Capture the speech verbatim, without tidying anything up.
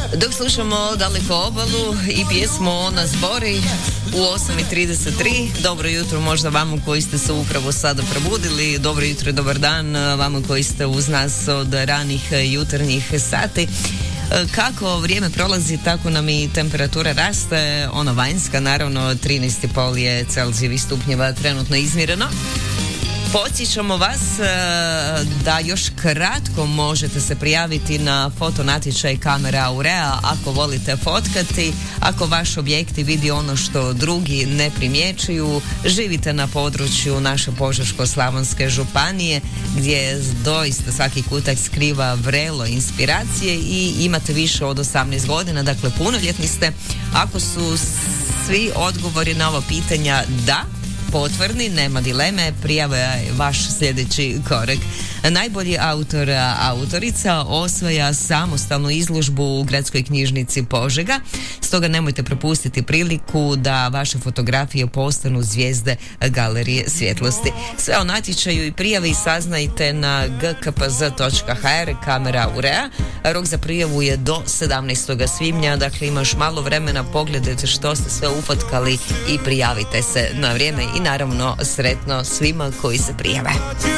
Dok slušamo Daleko obalu i pjesmu Na zbori u osam i trideset tri. Dobro jutro možda vama koji ste se upravo sada probudili. Dobro jutro i dobar dan vama koji ste uz nas od ranih jutarnjih sati. Kako vrijeme prolazi, tako nam i temperatura raste. Ona vanjska, naravno, trinaest i pol je Celzijevih stupnjeva trenutno izmjereno. Podsjećamo vas da još kratko možete se prijaviti na fotonatječaj Kamera Aurea ako volite fotkati, ako vaš objektiv vidi ono što drugi ne primjećuju, živite na području naše Požeško-slavonske županije gdje doista svaki kutak skriva vrelo inspiracije i imate više od osamnaest godina, dakle punoljetni ste. Ako su svi odgovori na ova pitanja da, potvrdni, nema dileme, prijava je vaš sljedeći korak. Najbolji autor, autorica osvaja samostalnu izložbu u Gradskoj knjižnici Požega, stoga nemojte propustiti priliku da vaše fotografije postanu zvijezde Galerije svjetlosti. Sve o natječaju i prijavi saznajte na g k p z točka h r Kamera Aurea. Rok za prijavu je do sedamnaestog svibnja, dakle imaš malo vremena, pogledajte što ste sve ufotkali i prijavite se na vrijeme i naravno sretno svima koji se prijave.